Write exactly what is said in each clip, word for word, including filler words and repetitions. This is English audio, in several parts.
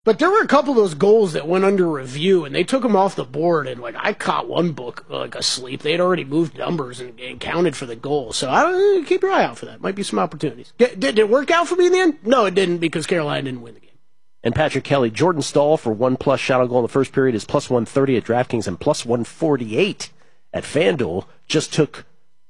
But there were a couple of those goals that went under review, and they took them off the board. And like I caught one book like asleep. They had already moved numbers and, and counted for the goal. So I don't keep your eye out for that. Might be some opportunities. Did, did it work out for me in the end? No, it didn't because Carolina didn't win the game. And Patrick Kelly, Jordan Stahl for one plus shot on goal in the first period is plus one thirty at DraftKings and plus one forty-eight at FanDuel. Just took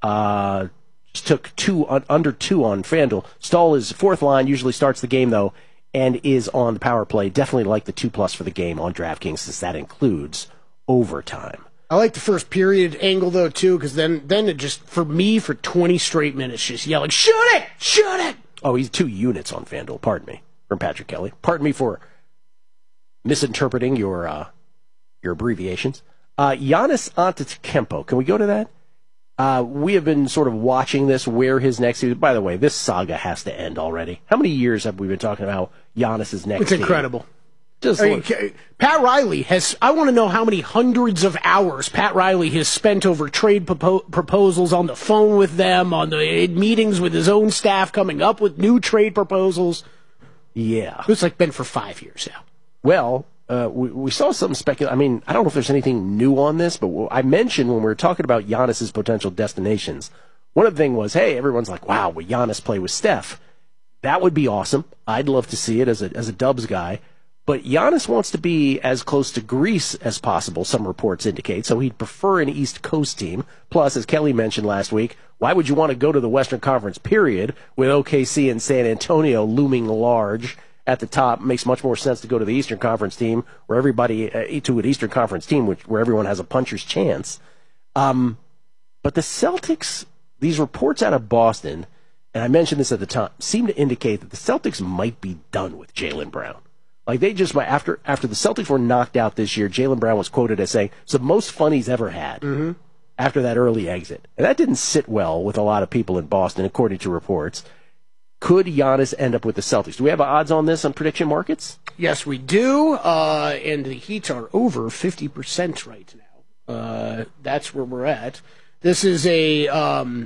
uh, just took two uh, under two on FanDuel. Stahl is fourth line. Usually starts the game though. And is on the power play. Definitely like the two plus for the game on DraftKings, since that includes overtime. I like the first period angle though too, because then then it just for me for twenty straight minutes just yelling, shoot it, shoot it. Oh, he's two units on FanDuel. Pardon me, from Patrick Kelly. Pardon me for misinterpreting your uh, your abbreviations. Uh, Giannis Antetokounmpo. Can we go to that? Uh, we have been sort of watching this, where his next team. By the way, this saga has to end already. How many years have we been talking about Giannis's next It's team? incredible. Just I mean, Pat Riley has, I want to know how many hundreds of hours Pat Riley has spent over trade propo- proposals on the phone with them, on the meetings with his own staff, coming up with new trade proposals. Yeah. It's like been for five years now. Well, Uh, we, we saw some speculation. I mean, I don't know if there's anything new on this, but I mentioned when we were talking about Giannis's potential destinations, one of the things was, hey, everyone's like, wow, will Giannis play with Steph? That would be awesome. I'd love to see it as a as a Dubs guy. But Giannis wants to be as close to Greece as possible, some reports indicate, so he'd prefer an East Coast team. Plus, as Kelly mentioned last week, why would you want to go to the Western Conference, period, with O K C and San Antonio looming large at the top? Makes much more sense to go to the Eastern Conference team, where everybody uh, to an Eastern Conference team, which where everyone has a puncher's chance. Um, but the Celtics, these reports out of Boston, and I mentioned this at the time, seem to indicate that the Celtics might be done with Jaylen Brown. Like they just might, after after the Celtics were knocked out this year, Jaylen Brown was quoted as saying, "It's the most fun he's ever had." Mm-hmm. After that early exit, and that didn't sit well with a lot of people in Boston, according to reports. Could Giannis end up with the Celtics? Do we have odds on this on prediction markets? Yes, we do. Uh, and the Heat are over fifty percent right now. Uh, that's where we're at. This is a um,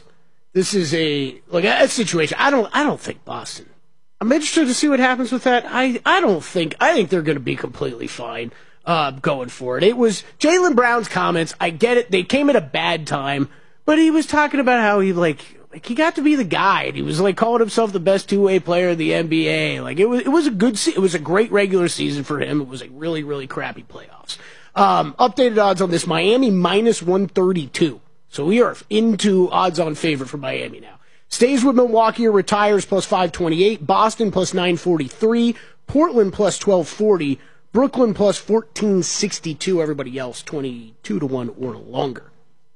this is a like a situation. I don't I don't think Boston. I'm interested to see what happens with that. I, I don't think I think they're going to be completely fine uh, going for it. It was Jaylen Brown's comments. I get it. They came at a bad time, but he was talking about how he like. Like he got to be the guy, and he was like calling himself the best two-way player in the N B A. Like it was, it was a good, se- it was a great regular season for him. It was a really, really crappy playoffs. Um, updated odds on this: Miami minus one thirty-two. So we are into odds-on favorite for Miami now. Stays with Milwaukee or retires plus five twenty-eight. Boston plus nine forty-three. Portland plus twelve forty. Brooklyn plus fourteen sixty-two. Everybody else twenty-two to one or longer.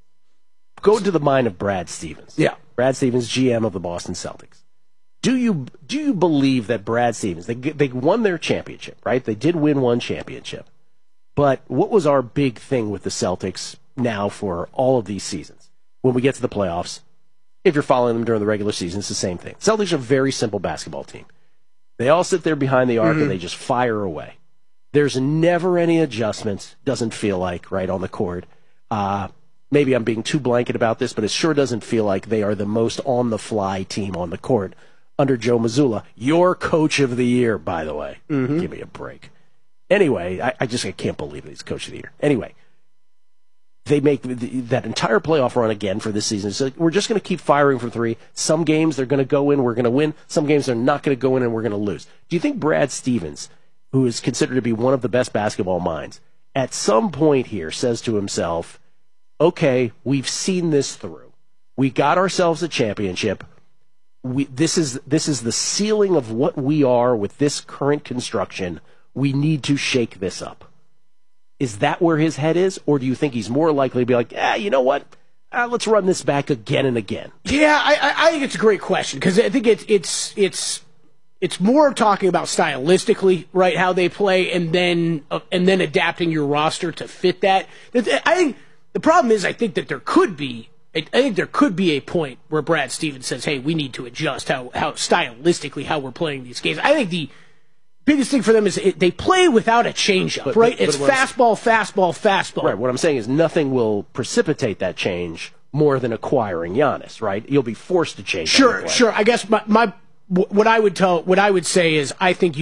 Go to the mind of Brad Stevens. Yeah. Brad Stevens, G M of the Boston Celtics. Do you do you believe that Brad Stevens, they they won their championship, right? They did win one championship. But what was our big thing with the Celtics now for all of these seasons? When we get to the playoffs, if you're following them during the regular season, it's the same thing. Celtics are a very simple basketball team. They all sit there behind the arc mm-hmm. and they just fire away. There's never any adjustments, doesn't feel like, right, on the court. Uh Maybe I'm being too blanket about this, but it sure doesn't feel like they are the most on-the-fly team on the court under Joe Mazzulla, your coach of the year, by the way. Mm-hmm. Give me a break. Anyway, I, I just I can't believe he's coach of the year. Anyway, they make the, that entire playoff run again for this season. So we're just going to keep firing from three. Some games they're going to go in, we're going to win. Some games they're not going to go in, and we're going to lose. Do you think Brad Stevens, who is considered to be one of the best basketball minds, at some point here says to himself, okay, we've seen this through. We got ourselves a championship. We, this is this is the ceiling of what we are with this current construction. We need to shake this up. Is that where his head is? Or do you think he's more likely to be like, ah, you know what? Uh, let's run this back again and again? Yeah, I, I think it's a great question because I think it's it's it's it's more talking about stylistically, right, how they play, and then uh, and then adapting your roster to fit that. I think. The problem is, I think that there could be, I think there could be a point where Brad Stevens says, "Hey, we need to adjust how, how stylistically how we're playing these games." I think the biggest thing for them is it, they play without a changeup, but, right? But, but it's fastball, fastball, fastball. Right. What I'm saying is nothing will precipitate that change more than acquiring Giannis, right? You'll be forced to change. Sure, sure. I guess my, my what I would tell, what I would say is, I think you could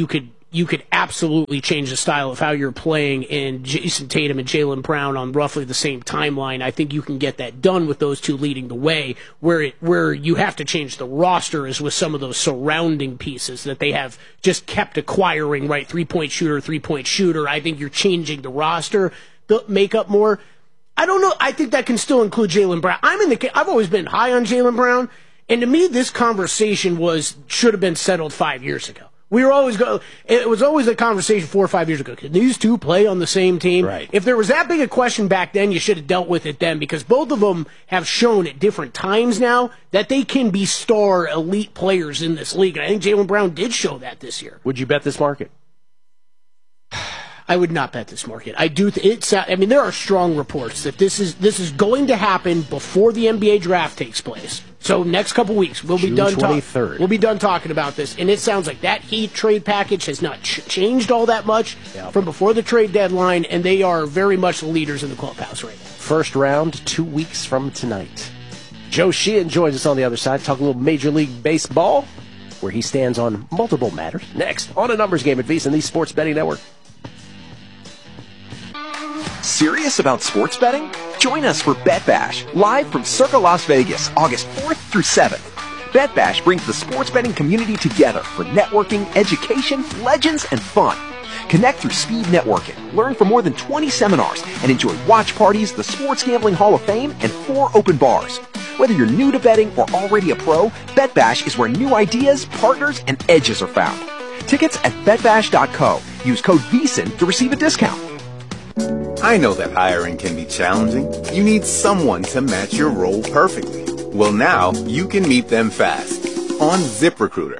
you could absolutely change the style of how you're playing in Jason Tatum and Jaylen Brown on roughly the same timeline. I think you can get that done with those two leading the way. Where it, where you have to change the roster is with some of those surrounding pieces that they have just kept acquiring, right? Three-point shooter, three-point shooter. I think you're changing the roster to make up more. I don't know. I think that can still include Jaylen Brown. I'm in the. I've always been high on Jaylen Brown, and to me, this conversation was should have been settled five years ago. We were always go. It was always a conversation four or five years ago. Can these two play on the same team? Right. If there was that big a question back then, you should have dealt with it then, because both of them have shown at different times now that they can be star elite players in this league. And I think Jaylen Brown did show that this year. Would you bet this market? I would not bet this market. I do. Th- it's. I mean, there are strong reports that this is this is going to happen before the N B A draft takes place. So next couple weeks we'll be June done. twenty-third. Ta- we'll be done talking about this, and it sounds like that Heat trade package has not ch- changed all that much yeah. from before the trade deadline, and they are very much the leaders in the clubhouse right now. First round, two weeks from tonight. Joe Sheehan joins us on the other side, talk a little Major League Baseball, where he stands on multiple matters. Next on a numbers game at VSiN, the Sports Betting Network. Serious about sports betting? Join us for Bet Bash, live from Circa Las Vegas, August fourth through seventh. Bet Bash brings the sports betting community together for networking, education, legends, and fun. Connect through speed networking, learn from more than twenty seminars, and enjoy watch parties, the Sports Gambling Hall of Fame, and four open bars. Whether you're new to betting or already a pro, Bet Bash is where new ideas, partners, and edges are found. Tickets at bet bash dot co. Use code VSiN to receive a discount. I know that hiring can be challenging. You need someone to match your role perfectly. Well, now you can meet them fast on ZipRecruiter.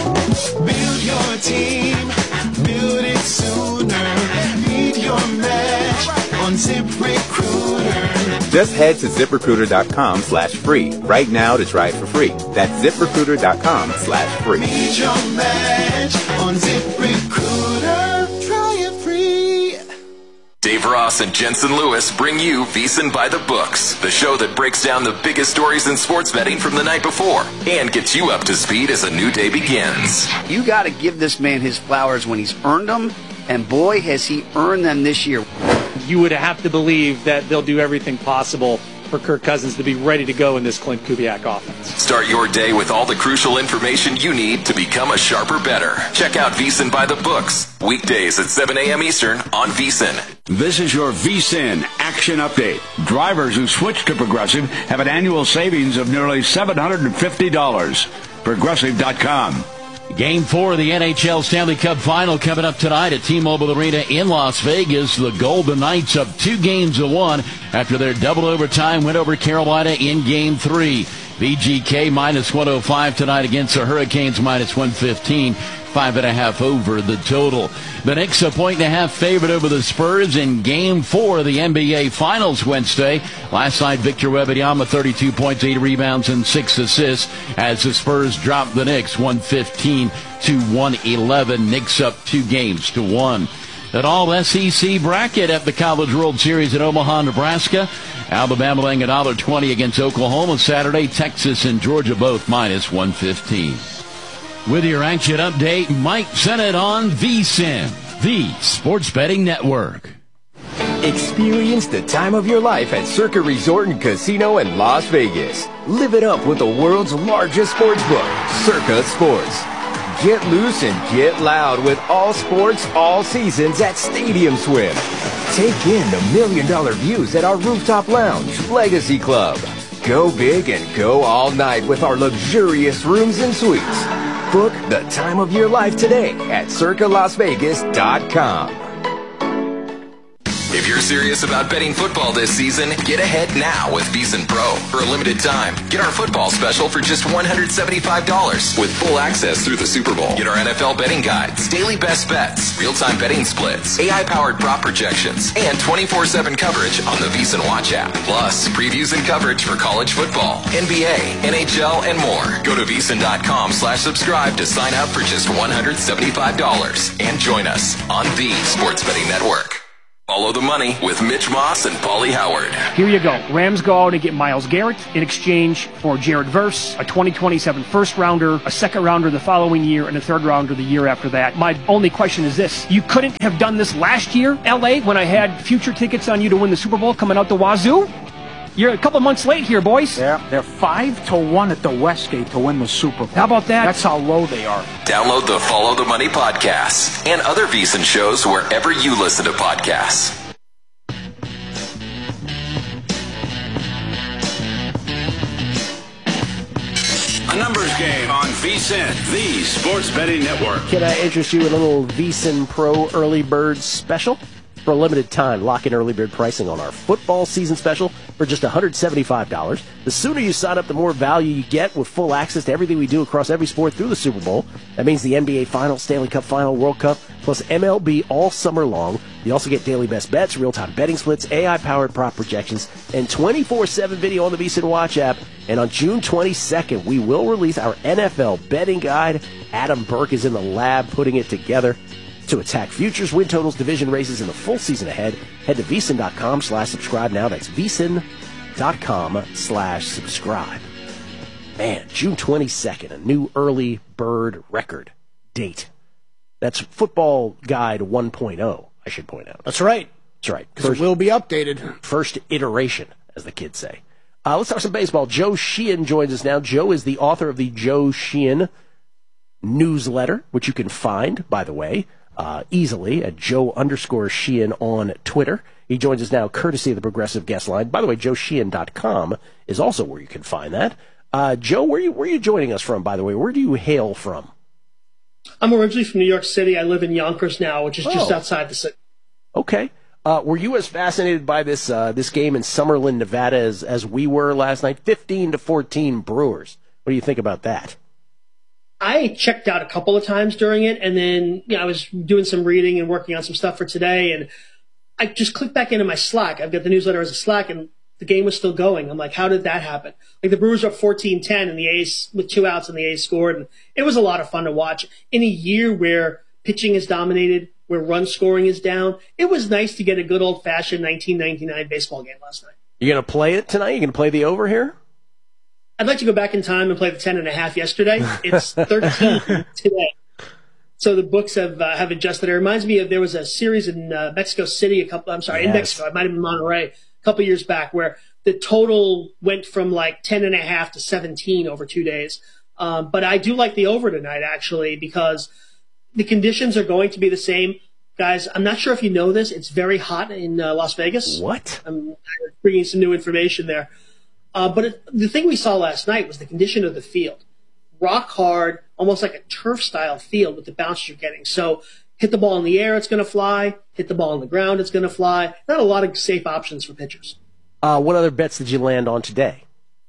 Build your team, build it sooner. Meet your match on ZipRecruiter. Just head to ZipRecruiter.com slash free right now to try it for free. That's ZipRecruiter.com slash free. Meet your match on ZipRecruiter. Try it free. Dave Ross and Jensen Lewis bring you VSiN by the Books, the show that breaks down the biggest stories in sports betting from the night before and gets you up to speed as a new day begins. You got to give this man his flowers when he's earned them, and boy, has he earned them this year. You would have to believe that they'll do everything possible for Kirk Cousins to be ready to go in this Clint Kubiak offense. Start your day with all the crucial information you need to become a sharper bettor. Check out VSiN by the Books, weekdays at seven a.m. Eastern on VSiN. This is your VSiN Action Update. Drivers who switch to Progressive have an annual savings of nearly seven hundred fifty dollars. Progressive dot com. Game four of the N H L Stanley Cup Final coming up tonight at T-Mobile Arena in Las Vegas. The Golden Knights up two games to one after their double overtime win over Carolina in Game three. V G K minus one oh five tonight against the Hurricanes minus one fifteen. Five and a half over the total. The Knicks a point and a half favorite over the Spurs in Game four of the N B A Finals Wednesday. Last night, Victor Wembanyama, thirty-two points, eight rebounds, and six assists as the Spurs dropped the Knicks one fifteen to one eleven. Knicks up two games to one. An all S E C bracket at the College World Series in Omaha, Nebraska. Alabama laying one dollar twenty against Oklahoma Saturday. Texas and Georgia both minus one fifteen. With your action update, Mike Sennett on VSiN, the Sports Betting Network. Experience the time of your life at Circa Resort and Casino in Las Vegas. Live it up with the world's largest sports book, Circa Sports. Get loose and get loud with all sports, all seasons at Stadium Swim. Take in the million dollar views at our rooftop lounge, Legacy Club. Go big and go all night with our luxurious rooms and suites. Book the time of your life today at circa las vegas dot com. If you're serious about betting football this season, get ahead now with VSiN Pro. For a limited time, get our football special for just one hundred seventy-five dollars with full access through the Super Bowl. Get our N F L betting guides, daily best bets, real-time betting splits, A I-powered prop projections, and twenty-four seven coverage on the VSiN Watch app. Plus, previews and coverage for college football, N B A, N H L, and more. Go to VSiN.com slash subscribe to sign up for just one hundred seventy-five dollars and join us on the Sports Betting Network. Follow the Money with Mitch Moss and Paulie Howard. Here you go. Rams go out and get Myles Garrett in exchange for Jared Verse, a twenty twenty-seven first rounder, a second rounder the following year, and a third rounder the year after that. My only question is this. You couldn't have done this last year, L A, when I had future tickets on you to win the Super Bowl coming out the wazoo? You're a couple months late here, boys. Yeah, they're five to one at the Westgate to win the Super Bowl. How about that? That's how low they are. Download the Follow the Money podcast and other VSiN shows wherever you listen to podcasts. A numbers game on VSiN, the sports betting network. Can I interest you in a little VSiN Pro Early Bird special? For a limited time, lock in early bird pricing on our football season special for just one hundred seventy-five dollars. The sooner you sign up, the more value you get with full access to everything we do across every sport through the Super Bowl. That means the N B A Finals, Stanley Cup Final, World Cup, plus M L B all summer long. You also get daily best bets, real-time betting splits, A I-powered prop projections, and twenty-four seven video on the VSiN Watch app. And on June twenty-second, we will release our N F L betting guide. Adam Burke is in the lab putting it together. To attack futures, win totals, division races, and the full season ahead, head to VSiN.com slash subscribe now. That's VSiN.com slash subscribe. Man, June twenty-second, a new early bird record date. That's Football Guide one point oh, I should point out. That's right. That's right. Because it will be updated. First iteration, as the kids say. Uh, let's talk some baseball. Joe Sheehan joins us now. Joe is the author of the Joe Sheehan newsletter, which you can find, by the way, Uh, easily at Joe underscore Sheehan on Twitter. He joins us now courtesy of the Progressive Guest Line. By the way, Joe Sheehan dot com is also where you can find that. Uh, Joe, where are, you, where are you joining us from, by the way? Where do you hail from? I'm originally from New York City. I live in Yonkers now, which is oh. just outside the city. Okay. Uh, were you as fascinated by this uh, this game in Summerlin, Nevada as, as we were last night? fifteen to fourteen Brewers. What do you think about that? I checked out a couple of times during it, and then you know, I was doing some reading and working on some stuff for today, and I just clicked back into my Slack. I've got the newsletter as a Slack, and the game was still going. I'm like, how did that happen? Like, the Brewers are up fourteen ten, and the A's, with two outs, and the A's scored, and it was a lot of fun to watch. In a year where pitching is dominated, where run scoring is down, it was nice to get a good old-fashioned nineteen ninety-nine baseball game last night. You going to play it tonight? You going to play the over here? I'd like to go back in time and play the ten and a half yesterday. It's thirteen today. So the books have uh, have adjusted. It reminds me of there was a series in uh, Mexico City, a couple, I'm sorry, yes. in Mexico, it might have been Monterrey, a couple years back, where the total went from like ten and a half to seventeen over two days. Um, but I do like the over tonight, actually, because the conditions are going to be the same. Guys, I'm not sure if you know this. It's very hot in uh, Las Vegas. What? I'm bringing some new information there. Uh, but it, the thing we saw last night was the condition of the field. Rock hard, almost like a turf-style field with the bounce you're getting. So hit the ball in the air, it's going to fly. Hit the ball on the ground, it's going to fly. Not a lot of safe options for pitchers. Uh, what other bets did you land on today?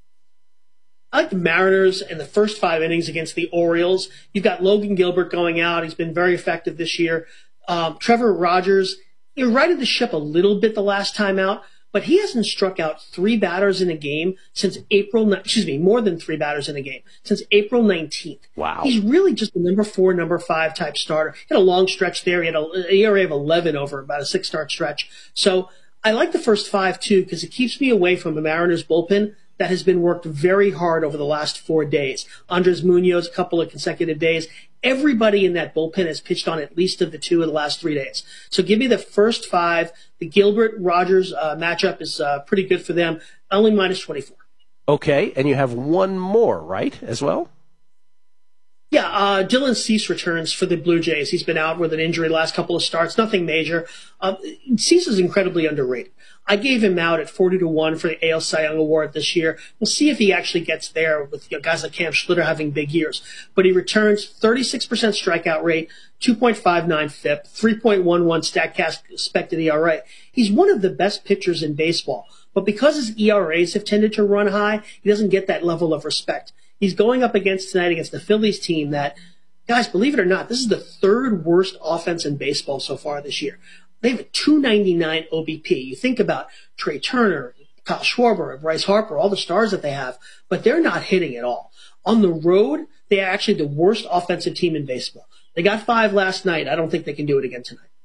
I like the Mariners in the first five innings against the Orioles. You've got Logan Gilbert going out. He's been very effective this year. Um, Trevor Rogers, he righted the ship a little bit the last time out, but he hasn't struck out three batters in a game since April, excuse me, more than three batters in a game since April nineteenth. Wow. He's really just a number four, number five type starter. He had a long stretch there. He had an E R A of eleven over about a six start stretch. So I like the first five too, because it keeps me away from the Mariners bullpen that has been worked very hard over the last four days. Andres Munoz, a couple of consecutive days. Everybody in that bullpen has pitched on at least of the two of the last three days. So give me the first five. The Gilbert-Rogers uh, matchup is uh, pretty good for them. Only minus twenty-four. Okay, and you have one more, right, as well? Yeah, uh, Dylan Cease returns for the Blue Jays. He's been out with an injury the last couple of starts, nothing major. Uh, Cease is incredibly underrated. I gave him out at forty to one for the A L Cy Young Award this year. We'll see if he actually gets there with you know, guys like Cam Schlitter having big years. But he returns thirty-six percent strikeout rate, two point five nine F I P, three point one one StatCast expected E R A. He's one of the best pitchers in baseball. But because his E R As have tended to run high, he doesn't get that level of respect. He's going up against tonight against the Phillies team that, guys, believe it or not, this is the third worst offense in baseball so far this year. They have a two ninety-nine O B P. You think about Trey Turner, Kyle Schwarber, Bryce Harper, all the stars that they have, but they're not hitting at all. On the road, they are actually the worst offensive team in baseball. They got five last night. I don't think they can do it again tonight.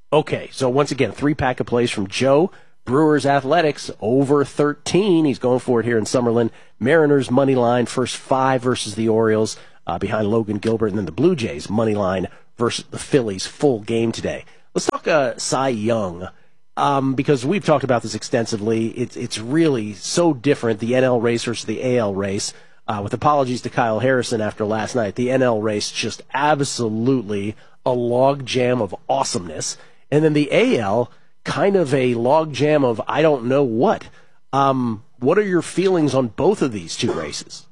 Okay, so once again, three pack of plays from Joe. Brewers Athletics over thirteen. He's going for it here in Summerlin. Mariners money line, first five versus the Orioles uh, behind Logan Gilbert, and then the Blue Jays money line versus the Phillies, full game today. Let's talk uh, Cy Young, um, because we've talked about this extensively. It's it's really so different, the N L race versus the A L race. Uh, with apologies to Kyle Harrison after last night, the N L race just absolutely a log jam of awesomeness. And then the A L, kind of a log jam of I don't know what. Um, what are your feelings on both of these two races?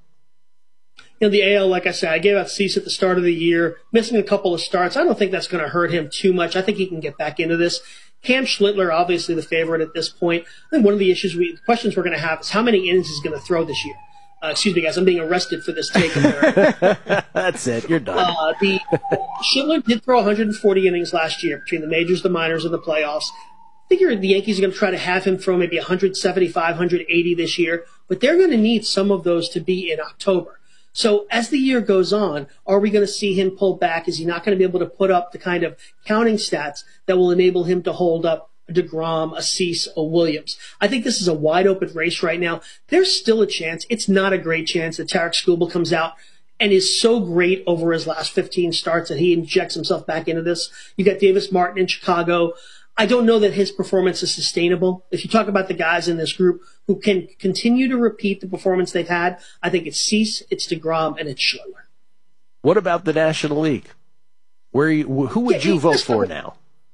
You know, the A L, like I said, I gave out Cease at the start of the year, missing a couple of starts. I don't think that's going to hurt him too much. I think he can get back into this. Cam Schlittler, obviously the favorite at this point. I think one of the issues, we, the questions we're going to have is how many innings he's going to throw this year. Uh, excuse me, guys, I'm being arrested for this take. That's it. You're done. Uh, the Schlittler did throw one hundred forty innings last year between the majors, the minors, and the playoffs. I figure the Yankees are going to try to have him throw maybe one seventy-five, one eighty this year, but they're going to need some of those to be in October. So as the year goes on, are we going to see him pull back? Is he not going to be able to put up the kind of counting stats that will enable him to hold up a DeGrom, a Cease, a Williams? I think this is a wide open race right now. There's still a chance. It's not a great chance that Tarek Skubal comes out and is so great over his last fifteen starts that he injects himself back into this. You got Davis Martin in Chicago. I don't know that his performance is sustainable. If you talk about the guys in this group who can continue to repeat the performance they've had, I think it's Cease, it's DeGrom, and it's Schlittler. What about the National League? Where you, who would Yeah, you vote for now?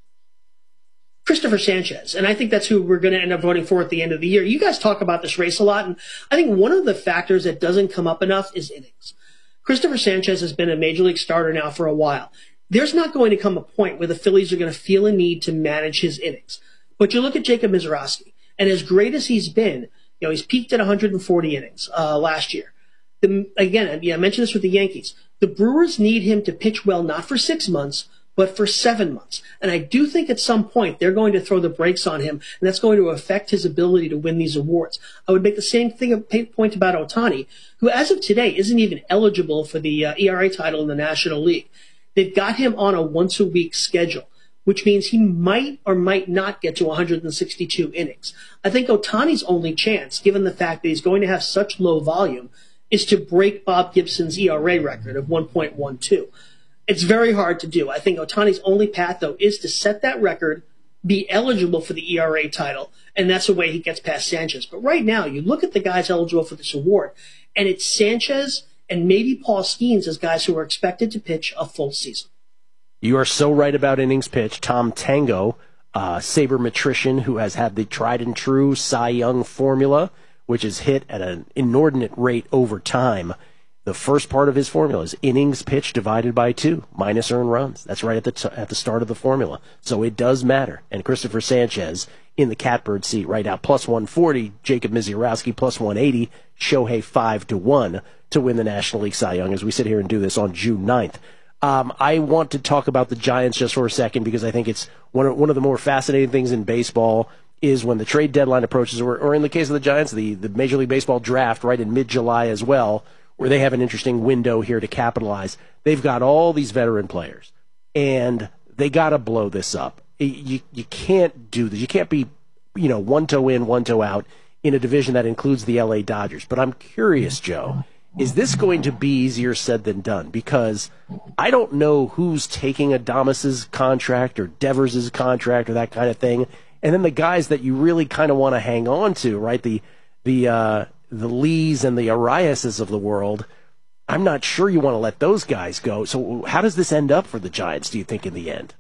Christopher Sanchez, and I think that's who we're going to end up voting for at the end of the year. You guys talk about this race a lot, and I think one of the factors that doesn't come up enough is innings. Christopher Sanchez has been a major league starter now for a while. There's not going to come a point where the Phillies are going to feel a need to manage his innings. But you look at Jacob Mizrachi, and as great as he's been, you know, he's peaked at one hundred forty innings uh, last year. The, again, yeah, I mentioned this with the Yankees. The Brewers need him to pitch well, not for six months, but for seven months. And I do think at some point they're going to throw the brakes on him, and that's going to affect his ability to win these awards. I would make the same thing point about Ohtani, who as of today isn't even eligible for the uh, E R A title in the National League. They've got him on a once-a-week schedule, which means he might or might not get to one hundred sixty-two innings. I think Ohtani's only chance, given the fact that he's going to have such low volume, is to break Bob Gibson's E R A record of one point one two. It's very hard to do. I think Ohtani's only path, though, is to set that record, be eligible for the E R A title, and that's the way he gets past Sanchez. But right now, you look at the guys eligible for this award, and it's Sanchez and maybe Paul Skeens as guys who are expected to pitch a full season. You are so right about innings pitched. Tom Tango, uh, sabermetrician who has had the tried and true Cy Young formula, which is hit at an inordinate rate over time. The first part of his formula is innings pitched divided by two, minus earned runs. That's right at the t- at the start of the formula. So it does matter. And Christopher Sanchez in the catbird seat right now, plus one forty. Jacob Mizrachi, plus one eighty. Shohei five to one to win the National League Cy Young as we sit here and do this on June ninth. Um, I want to talk about the Giants just for a second because I think it's one of, one of the more fascinating things in baseball is when the trade deadline approaches, or, or in the case of the Giants, the, the Major League Baseball draft right in mid-July as well, where they have an interesting window here to capitalize. They've got all these veteran players, and they got to blow this up. You you can't do this. You can't be, you know, one toe in, one toe out in a division that includes the L A Dodgers. But I'm curious, Joe, is this going to be easier said than done? Because I don't know who's taking Adames' contract or Devers' contract or that kind of thing, and then the guys that you really kind of want to hang on to, right? The the uh, the Lees and the Ariases of the world, I'm not sure you want to let those guys go. So how does this end up for the Giants, do you think, in the end?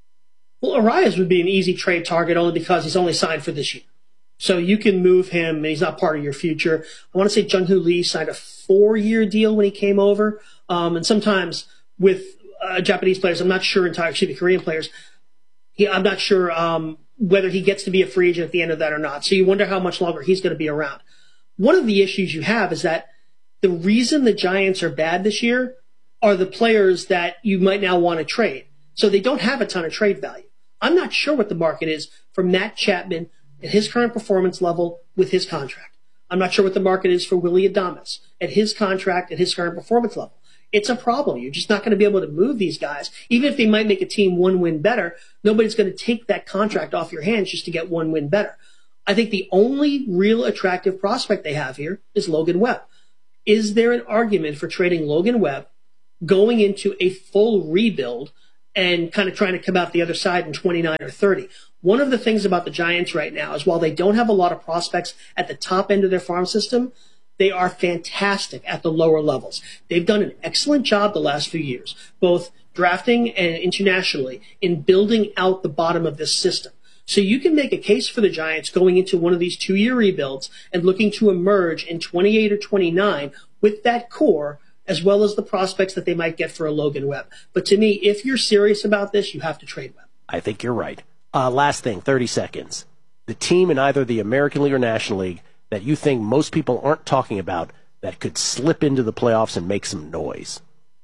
Well, Arias would be an easy trade target only because he's only signed for this year. So you can move him, and he's not part of your future. I want to say Jung-Hoo Lee signed a four-year deal when he came over. Um, and sometimes with uh, Japanese players, I'm not sure entirely, excuse me, Korean players, he, I'm not sure um, whether he gets to be a free agent at the end of that or not. So you wonder how much longer he's going to be around. One of the issues you have is that the reason the Giants are bad this year are the players that you might now want to trade. So they don't have a ton of trade value. I'm not sure what the market is for Matt Chapman at his current performance level with his contract. I'm not sure what the market is for Willy Adames at his contract at his current performance level. it's a problem. You're just not going to be able to move these guys. Even if they might make a team one win better, nobody's going to take that contract off your hands just to get one win better. I think the only real attractive prospect they have here is Logan Webb. Is there an argument for trading Logan Webb, going into a full rebuild, and kind of trying to come out the other side in twenty-nine or thirty? One of the things about the Giants right now is while they don't have a lot of prospects at the top end of their farm system, they are fantastic at the lower levels. They've done an excellent job the last few years, both drafting and internationally, in building out the bottom of this system. So you can make a case for the Giants going into one of these two-year rebuilds and looking to emerge in twenty-eight or twenty-nine with that core, as well as the prospects that they might get for a Logan Webb. But to me, if you're serious about this, you have to trade Webb. I think you're right. Uh, last thing, thirty seconds. The team in either the American League or National League that you think most people aren't talking about that could slip into the playoffs and make some noise.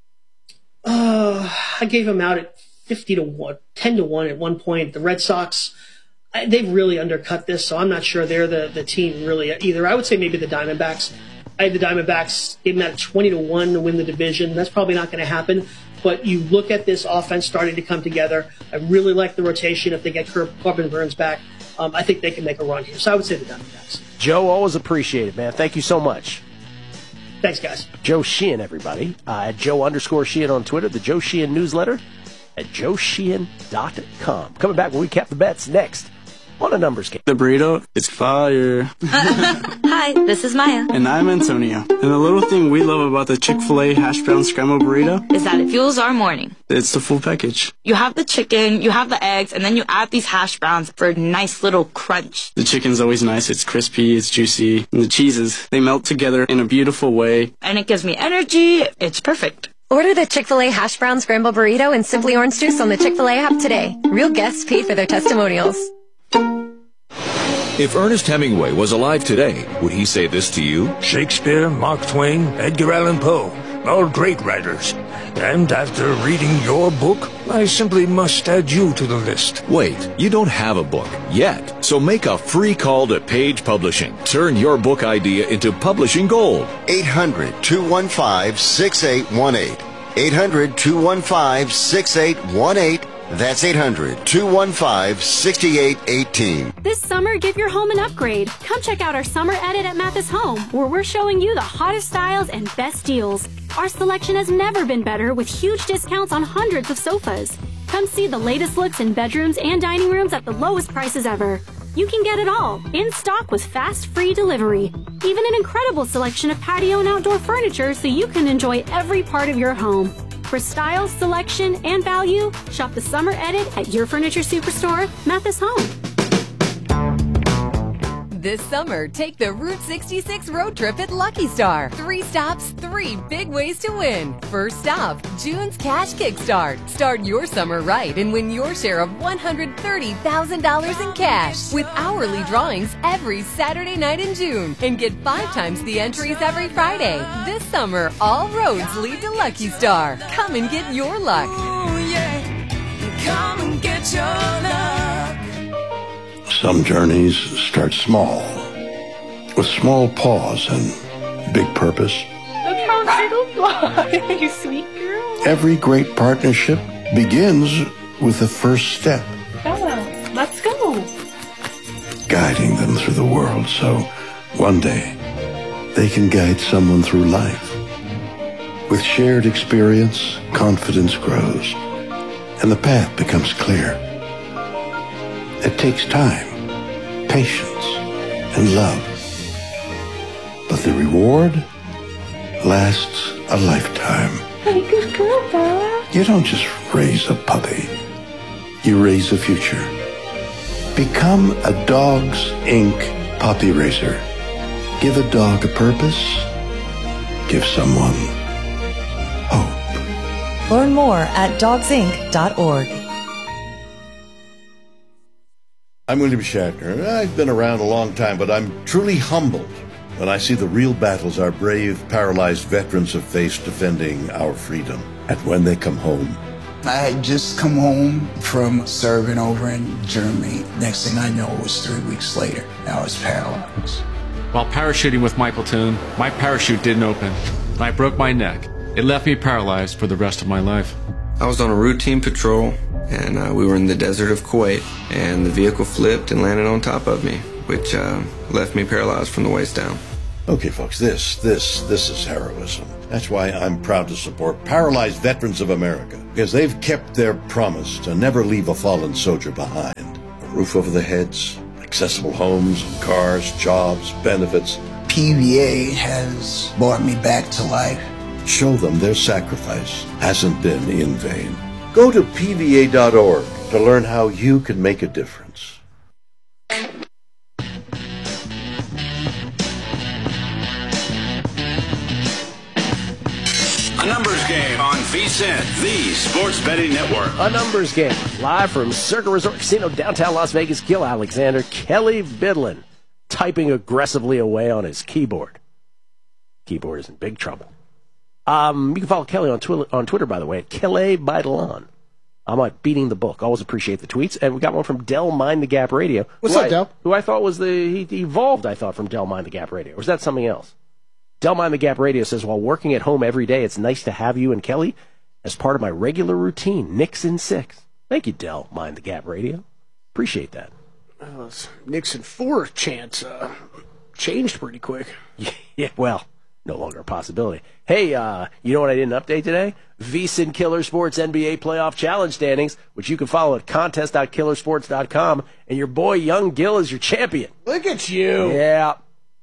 Uh, I gave them out at fifty to one, ten to one at one point. The Red Sox, I, they've really undercut this, so I'm not sure they're the, the team really either. I would say maybe the Diamondbacks. I had the Diamondbacks, gave them out at twenty to one to win the division. That's probably not going to happen. But you look at this offense starting to come together. I really like the rotation. If they get Corbin Burns back, um, I think they can make a run here. So I would say the Diamondbacks. Joe, always appreciate it, man. Thank you so much. Thanks, guys. Joe Sheehan, everybody. Uh, at Joe underscore Sheehan on Twitter. The Joe Sheehan newsletter at joe sheehan dot com. Coming back when we cap the bets next on a numbers game. The burrito, it's fire. Hi, this is Maya. And I'm Antonio. And the little thing we love about the Chick-fil-A hash brown scrambled burrito is that it fuels our morning. It's the full package. You have the chicken, you have the eggs, and then you add these hash browns for a nice little crunch. The chicken's always nice. It's crispy, it's juicy. And the cheeses, they melt together in a beautiful way. And it gives me energy. It's perfect. Order the Chick-fil-A hash brown scrambled burrito and Simply Orange Juice on the Chick-fil-A app today. Real guests paid for their testimonials. If Ernest Hemingway was alive today, would he say this to you? Shakespeare, Mark Twain, Edgar Allan Poe, all great writers. And after reading your book, I simply must add you to the list. Wait, you don't have a book yet. So make a free call to Page Publishing. Turn your book idea into publishing gold. eight hundred, two one five, six eight one eight. eight hundred, two one five, six eight one eight. That's eight hundred, two one five, six eight one eight. This summer, give your home an upgrade. Come check out our summer edit at Mathis Home, where we're showing you the hottest styles and best deals. Our selection has never been better, with huge discounts on hundreds of sofas. Come see the latest looks in bedrooms and dining rooms at the lowest prices ever. You can get it all, in stock with fast, free delivery. Even an incredible selection of patio and outdoor furniture so you can enjoy every part of your home. For style, selection, and value, shop the summer edit at your furniture superstore, Mathis Home. This summer, take the Route sixty-six road trip at Lucky Star. Three stops, three big ways to win. First stop, June's Cash Kickstart. Start your summer right and win your share of one hundred thirty thousand dollars in cash with hourly drawings every Saturday night in June. And get five times the entries every Friday. This summer, all roads lead to Lucky Star. Come and get your luck. Ooh, yeah. Come and get your luck. Some journeys start small, with small pause and big purpose. Look how little fly, you sweet girl. Every great partnership begins with the first step. Bella, let's go. Guiding them through the world so one day they can guide someone through life. With shared experience, confidence grows, and the path becomes clear. It takes time, patience, and love. But the reward lasts a lifetime. Hey, good girl, Bella. You don't just raise a puppy. You raise a future. Become a Dogs Incorporated puppy raiser. Give a dog a purpose. Give someone hope. Learn more at dogs inc dot org. I'm William Shatner. I've been around a long time, but I'm truly humbled when I see the real battles our brave, paralyzed veterans have faced defending our freedom. And when they come home, I had just come home from serving over in Germany. Next thing I know, it was three weeks later. I was paralyzed. While parachuting with my platoon, my parachute didn't open, and I broke my neck. It left me paralyzed for the rest of my life. I was on a routine patrol, and uh, we were in the desert of Kuwait, and the vehicle flipped and landed on top of me, which uh, left me paralyzed from the waist down. Okay, folks, this, this, this is heroism. That's why I'm proud to support Paralyzed Veterans of America, because they've kept their promise to never leave a fallen soldier behind. A roof over their heads, accessible homes, cars, jobs, benefits. P V A has brought me back to life. Show them their sacrifice hasn't been in vain. Go to P V A dot org to learn how you can make a difference. A numbers game on VSiN, the sports betting network. A numbers game live from Circa Resort Casino, downtown Las Vegas. Gil Alexander, Kelly Bidlin, typing aggressively away on his keyboard. Keyboard is in big trouble. Um, you can follow Kelly on Twitter, on Twitter, by the way, at Kelly Bidlin. I'm like beating the book. Always appreciate the tweets. And we got one from Del Mind the Gap Radio. What's who up, I, Del? Who I thought was the, he evolved, I thought, from Del Mind the Gap Radio. Or is that something else? Del Mind the Gap Radio says, while working at home every day, it's nice to have you and Kelly as part of my regular routine. Knicks in six. Thank you, Del Mind the Gap Radio. Appreciate that. Uh, Nixon four chance uh, changed pretty quick. Yeah, well, no longer a possibility. Hey, uh, you know what I didn't update today? VSiN Killer Sports N B A Playoff Challenge standings, which you can follow at contest dot killer sports dot com, and your boy Young Gil is your champion. Look at you. Yeah.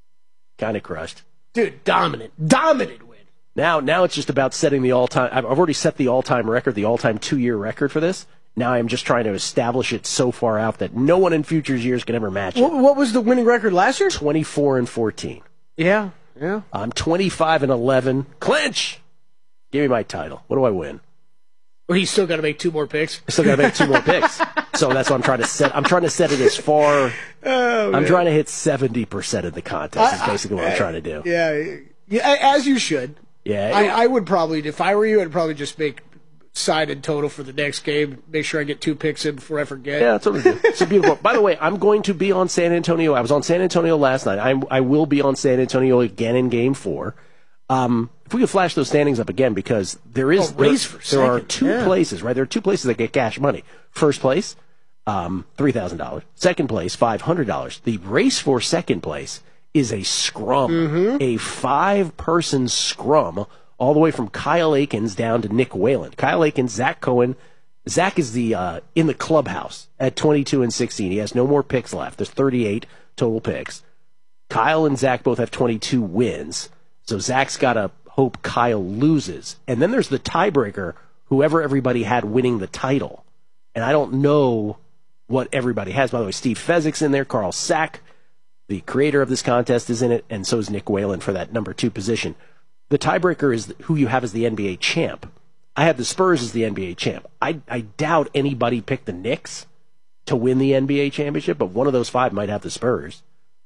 Kind of crushed. Dude, dominant. Dominant win. Now, now it's just about setting the all-time. I've already set the all-time record, the all-time two-year record for this. Now I'm just trying to establish it so far out that no one in future years can ever match it. What, what was the winning record last year? twenty-four and fourteen. Yeah, yeah. I'm twenty-five and eleven. Clinch! Give me my title. What do I win? Well, he's still got to make two more picks. I still got to make two more picks. So that's what I'm trying to set. I'm trying to set it as far. Oh, I'm trying to hit seventy percent of the contest. Is basically what I'm trying to do. Yeah, yeah, as you should. Yeah, I, I would probably, if I were you, I'd probably just make sided total for the next game. Make sure I get two picks in before I forget. Yeah, that's what we do. It's a beautiful. By the way, I'm going to be on San Antonio. I was on San Antonio last night. I I will be on San Antonio again in Game Four. Um, if we could flash those standings up again, because there is oh, race for there, second. there are two yeah. places, right? There are two places that get cash money. First place, um, three thousand dollars. Second place, five hundred dollars. The race for second place is a scrum, mm-hmm. a five-person scrum, all the way from Kyle Akins down to Nick Whalen. Kyle Akins, Zach Cohen. Zach is the uh, in the clubhouse at twenty-two and sixteen. He has no more picks left. There's thirty-eight total picks. Kyle and Zach both have twenty-two wins. So Zach's got to hope Kyle loses. And then there's the tiebreaker, whoever everybody had winning the title. And I don't know what everybody has. By the way, Steve Fezzik's in there. Carl Sack, the creator of this contest, is in it. And so is Nick Whalen for that number two position. The tiebreaker is who you have as the N B A champ. I have the Spurs as the N B A champ. I, I doubt anybody picked the Knicks to win the N B A championship, but one of those five might have the Spurs.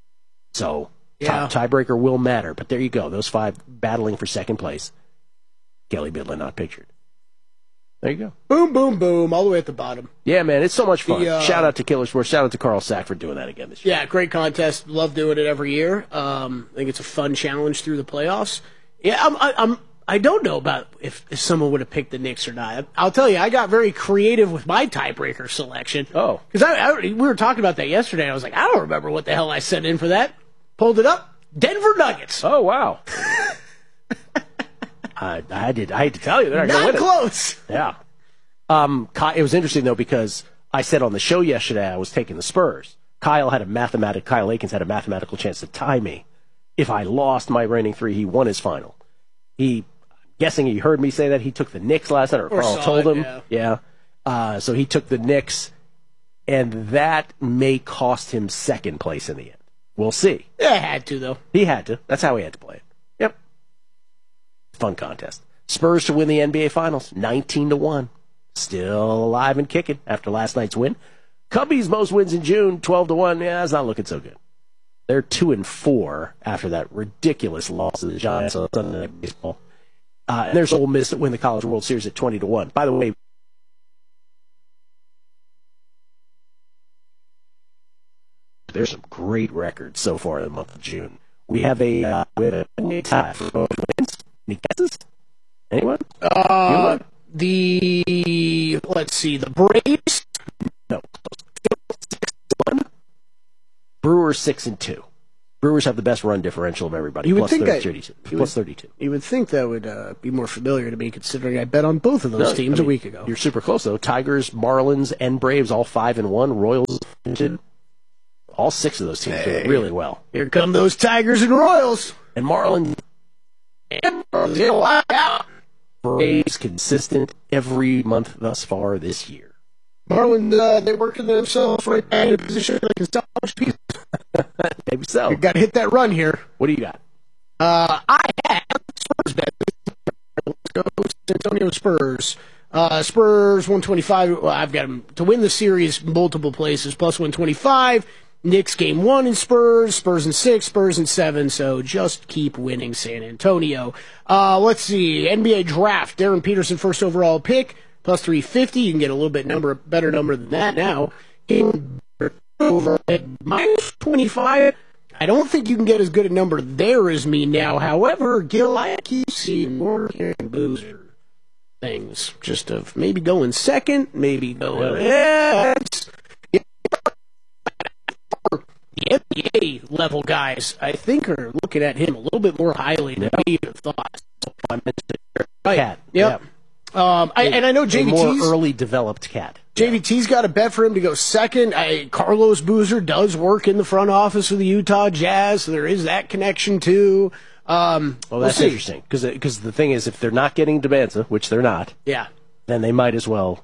So... Yeah. Tie, tiebreaker will matter, but there you go. Those five battling for second place. Kelly Bidlin not pictured. There you go. Boom, boom, boom, all the way at the bottom. Yeah, man, it's so much fun. The, uh, Shout out to Killer Sports. Shout out to Carl Sack for doing that again this year. Yeah, great contest. Love doing it every year. Um, I think it's a fun challenge through the playoffs. Yeah, I'm, I, I'm. I don't know about if, if someone would have picked the Knicks or not. I'll tell you, I got very creative with my tiebreaker selection. Oh, because I, I we were talking about that yesterday. I was like, I don't remember what the hell I sent in for that. Pulled it up. Denver Nuggets. Oh, wow. I, I did. I hate to tell you, they're not, not going to win close. It. Yeah. Um, it was interesting though because I said on the show yesterday I was taking the Spurs. Kyle had a mathematic. Kyle Akins had a mathematical chance to tie me. If I lost my reigning three, he won his final. He, I'm guessing he heard me say that he took the Knicks last night, or, or Carl told it, him. Yeah. yeah. Uh, so he took the Knicks, and that may cost him second place in the end. We'll see. Yeah, I had to, though. He had to. That's how he had to play it. Yep. Fun contest. Spurs to win the N B A Finals, nineteen to one. Still alive and kicking after last night's win. Cubbies most wins in June, twelve to one. Yeah, it's not looking so good. They're two and four after that ridiculous loss to the Giants on Sunday Night Baseball. Uh, and there's Ole Miss that win the College World Series at twenty to one. By the way, there's some great records so far in the month of June. We have a, uh, we have a tie for both wins. Any guesses? Any Uh, the, let's see, the Braves. No. six one. Brewers six and two. Brewers have the best run differential of everybody. You would plus think that, thirty-two. you Plus would, thirty-two. You would think that would uh, be more familiar to me, considering I bet on both of those No, teams I mean, a week ago. You're super close though. Tigers, Marlins, and Braves all five and one. Royals did all six of those teams Hey. did really well. Here come those Tigers and Royals. And Marlins and Marlins get a lot out. Braves consistent every month thus far this year. Marlins, uh, they're working themselves right back in a position like a salvage piece. Maybe so. You got to hit that run here. What do you got? Uh, I have Spurs bet. Let's go San Antonio Spurs. Uh, Spurs one twenty-five. Well, I've got them to win the series multiple places, plus one twenty-five. Knicks game one in Spurs, Spurs in six, Spurs in seven, so just keep winning San Antonio. Uh, let's see, N B A draft, Darren Peterson first overall pick, plus three fifty. You can get a little bit number better number than that now. In over at minus twenty-five. I don't think you can get as good a number there as me now. However, Gil, I keep seeing more Karen Boozer things. Just of maybe going second, maybe going, yeah, it's, the N B A level guys, I think, are looking at him a little bit more highly than we even thought. Right. Cat. Yep. Um, I, and I know J V T's a more early developed cat. J V T's got a bet for him to go second. I, Carlos Boozer does work in the front office of the Utah Jazz, so there is that connection too. Um, well, that's we'll interesting because because the thing is, if they're not getting Debanza, which they're not, yeah, then they might as well.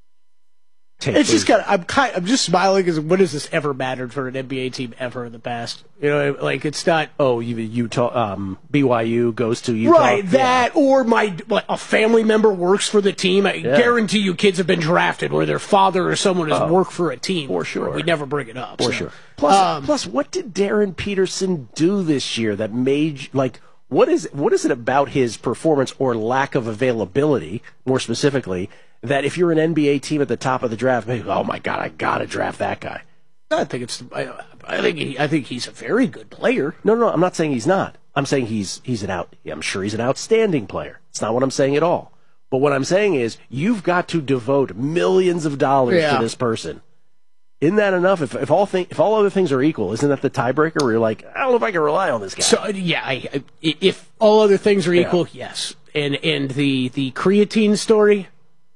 Take it's just Boozer. kind of I'm kind I'm just smiling because when has this ever mattered for an N B A team ever in the past? You know, like it's not. Oh, you, Utah, um, B Y U goes to Utah, Right? That yeah. or my like, a family member works for the team. I Yeah. guarantee you, kids have been drafted where their father or someone has Oh. worked for a team. For sure. We never bring it up. For so. sure. Plus, Um, plus, what did Darren Peterson do this year that made like what is what is it about his performance or lack of availability, more specifically, that if you're an N B A team at the top of the draft, maybe oh my god, I gotta draft that guy. I think it's. I, I think he, I think he's a very good player. No, no, I'm not saying he's not. I'm saying he's he's an out. I'm sure he's an outstanding player. It's not what I'm saying at all. But what I'm saying is you've got to devote millions of dollars Yeah. to this person. Isn't that enough? If if all thing, if all other things are equal, isn't that the tiebreaker? Where you're like, I don't know if I can rely on this guy. So yeah, I, I, if all other things are Yeah. equal, yes. And and the the creatine story.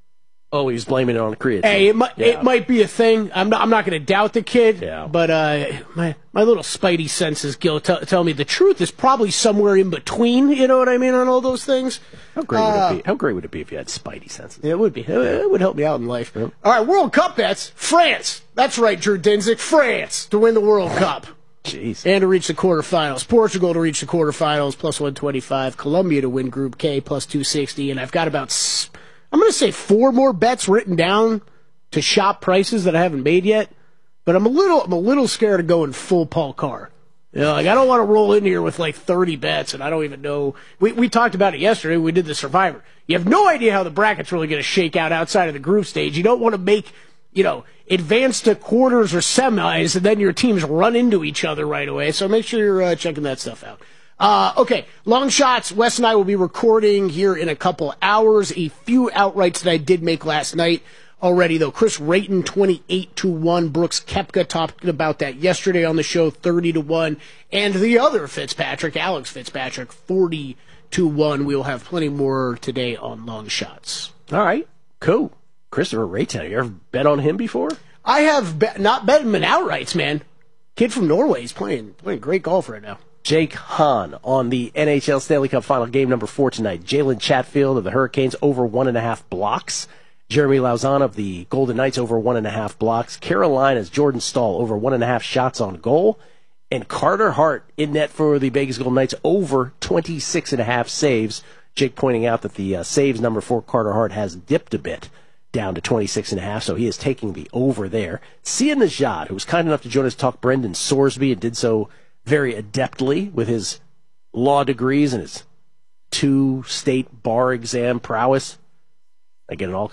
Oh, he's blaming it on the creatine. Hey, it might Yeah. it might be a thing. I'm not I'm not going to doubt the kid. Yeah. But uh, my my little spidey senses, Gil, tell, tell me the truth is probably somewhere in between. You know what I mean on all those things. How great Uh, would it be? How great would it be if you had spidey senses? It would be. It it would help me out in life. All right, World Cup bets. France. That's right, Drew Dinsick. France to win the World Cup. Jeez. And to reach the quarterfinals. Portugal to reach the quarterfinals, plus one twenty-five. Colombia to win Group K, plus two sixty. And I've got about, s- I'm going to say four more bets written down to shop prices that I haven't made yet. But I'm a little, I'm a little scared of going full Paul Carr. You know, like I don't want to roll in here with like thirty bets, and I don't even know. We we talked about it yesterday. We did the Survivor. You have no idea how the bracket's really going to shake out outside of the group stage. You don't want to make, you know, advance to quarters or semis, and then your teams run into each other right away. So make sure you're uh, checking that stuff out. Uh, okay, long shots. Wes and I will be recording here in a couple hours. A few outrights that I did make last night already, though. Chris Rayton, twenty-eight to one. Brooks Koepka talking about that yesterday on the show, thirty to one. And the other Fitzpatrick, Alex Fitzpatrick, forty to one. We'll have plenty more today on long shots. All right, cool. Christopher Rayton, you ever bet on him before? I have be- not bet him in outrights, man. Kid from Norway is playing playing great golf right now. Jake Hahn on the N H L Stanley Cup Final game number four tonight. Jalen Chatfield of the Hurricanes over one and a half blocks. Jeremy Lauzon of the Golden Knights over one and a half blocks. Carolina's Jordan Stahl over one and a half shots on goal. And Carter Hart in net for the Vegas Golden Knights over twenty-six and a half saves. Jake pointing out that the uh, saves number for Carter Hart has dipped a bit down to twenty-six and a half, so he is taking the over there. Sia Najad, who was kind enough to join us, talk Brendan Sorsby and did so very adeptly with his law degrees and his two state bar exam prowess. I get it all covered?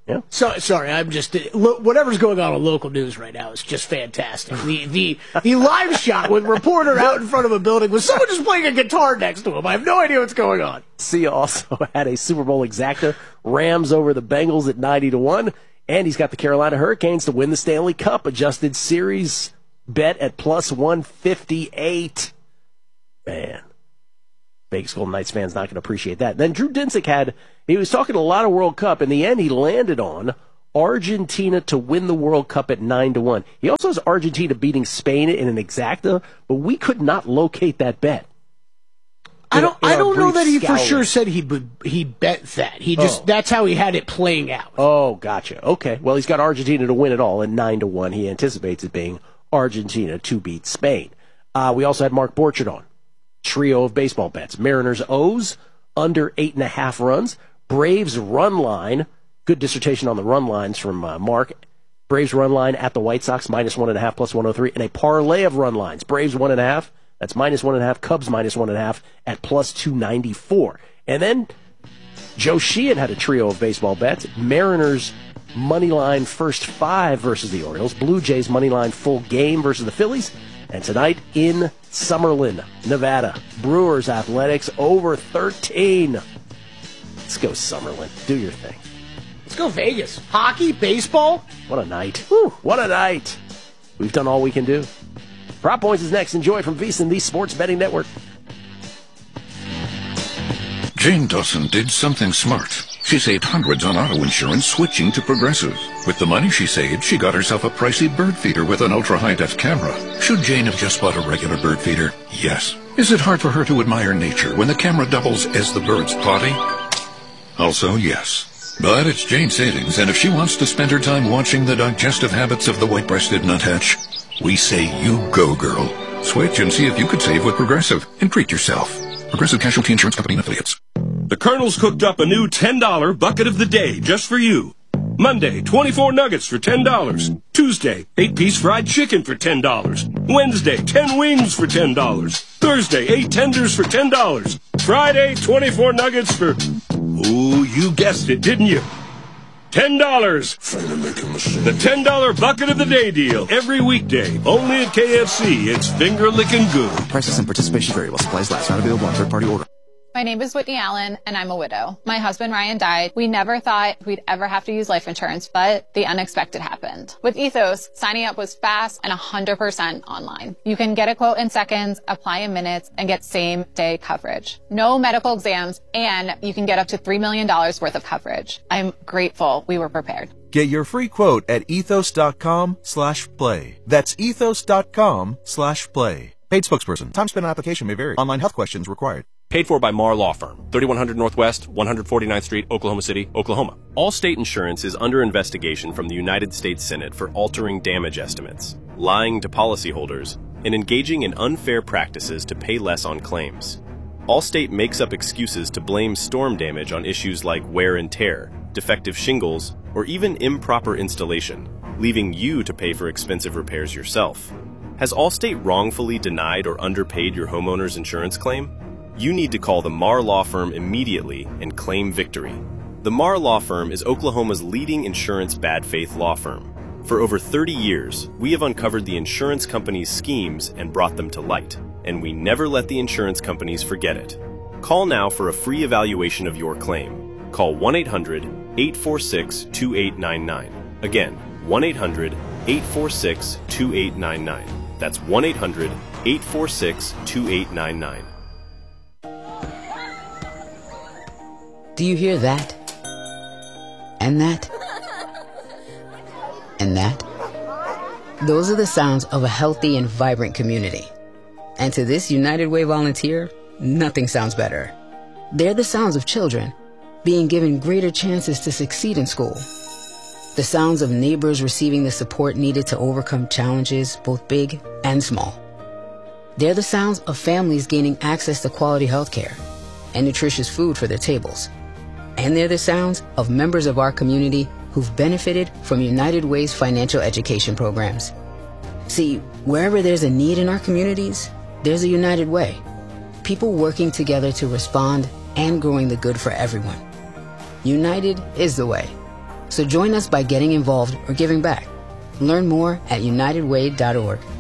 Yeah. So sorry, I'm just lo- whatever's going on on local news right now is just fantastic. The the the live shot with reporter out in front of a building with someone just playing a guitar next to him. I have no idea what's going on. Sia also had a Super Bowl exacta, Rams over the Bengals at ninety to one, and he's got the Carolina Hurricanes to win the Stanley Cup, adjusted series bet at plus one fifty-eight. Man. Vegas Golden Knights fans not going to appreciate that. Then Drew Dinsick had, he was talking a lot of World Cup. In the end, he landed on Argentina to win the World Cup at nine to one. He also has Argentina beating Spain in an exacta, but we could not locate that bet. I don't. In I our don't know brief that he for scouring. sure said he would. He bet that. He just. Oh. That's how he had it playing out. Oh, gotcha. Okay. Well, he's got Argentina to win it all at nine to one. He anticipates it being Argentina to beat Spain. Uh, we also had Mark Borchard on. Trio of baseball bets. Mariners O's under eight and a half runs. Braves run line. Good dissertation on the run lines from uh, Mark. Braves run line at the White Sox minus one and a half plus one oh three, and a parlay of run lines. Braves one and a half. That's minus one and a half. Cubs minus one and a half at plus two ninety four. And then Joe Sheehan had a trio of baseball bets. Mariners money line first five versus the Orioles. Blue Jays money line full game versus the Phillies. And tonight in Summerlin, Nevada, Brewers Athletics over thirteen. Let's go Summerlin. Do your thing. Let's go Vegas. Hockey, baseball. What a night. Whew, what a night. We've done all we can do. Prop Points is next. Enjoy from VSiN, the Sports Betting Network. Jane Dawson did something smart. She saved hundreds on auto insurance switching to Progressive. With the money she saved, she got herself a pricey bird feeder with an ultra-high-def camera. Should Jane have just bought a regular bird feeder? Yes. Is it hard for her to admire nature when the camera doubles as the bird's potty? Also, yes. But it's Jane's savings, and if she wants to spend her time watching the digestive habits of the white-breasted nuthatch, we say you go, girl. Switch and see if you could save with Progressive and treat yourself. Progressive Casualty Insurance Company and Affiliates. The Colonel's cooked up a new ten dollar bucket of the day just for you. Monday, twenty-four nuggets for ten dollars. Tuesday, eight piece fried chicken for ten dollars. Wednesday, ten wings for ten dollars. Thursday, eight tenders for ten dollars. Friday, twenty-four nuggets for... Ooh, you guessed it, didn't you? ten dollars. The ten dollar bucket of the day deal. Every weekday. Only at K F C. It's finger-licking good. Prices and participation vary while supplies last. Not available on third-party order. My name is Whitney Allen, and I'm a widow. My husband Ryan died. We never thought we'd ever have to use life insurance, but the unexpected happened. With Ethos, signing up was fast and one hundred percent online. You can get a quote in seconds, apply in minutes, and get same-day coverage. No medical exams, and you can get up to three million dollars worth of coverage. I'm grateful we were prepared. Get your free quote at ethos.com slash play. That's ethos.com slash play. Paid spokesperson. Time spent on application may vary. Online health questions required. Paid for by Marr Law Firm, thirty-one hundred Northwest, one forty-ninth Street, Oklahoma City, Oklahoma. Allstate Insurance is under investigation from the United States Senate for altering damage estimates, lying to policyholders, and engaging in unfair practices to pay less on claims. Allstate makes up excuses to blame storm damage on issues like wear and tear, defective shingles, or even improper installation, leaving you to pay for expensive repairs yourself. Has Allstate wrongfully denied or underpaid your homeowner's insurance claim? You need to call the Marr Law Firm immediately and claim victory. The Marr Law Firm is Oklahoma's leading insurance bad faith law firm. For over thirty years, we have uncovered the insurance companies' schemes and brought them to light, and we never let the insurance companies forget it. Call now for a free evaluation of your claim. Call one eight hundred, eight four six, two eight nine nine. Again, one eight hundred, eight four six, two eight nine nine. That's one eight hundred, eight four six, two eight nine nine. Do you hear that? And that? And that? Those are the sounds of a healthy and vibrant community. And to this United Way volunteer, nothing sounds better. They're the sounds of children being given greater chances to succeed in school. The sounds of neighbors receiving the support needed to overcome challenges, both big and small. They're the sounds of families gaining access to quality health care and nutritious food for their tables. And they're the sounds of members of our community who've benefited from United Way's financial education programs. See, wherever there's a need in our communities, there's a United Way. People working together to respond and growing the good for everyone. United is the way. So join us by getting involved or giving back. Learn more at united way dot org.